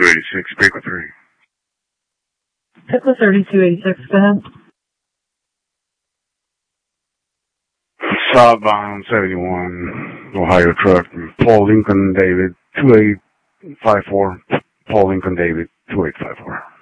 3286, Baker 3. Pitbull 3286, go ahead. Southbound 71, Ohio truck, Paul Lincoln David, 2854, Paul Lincoln David, 2854.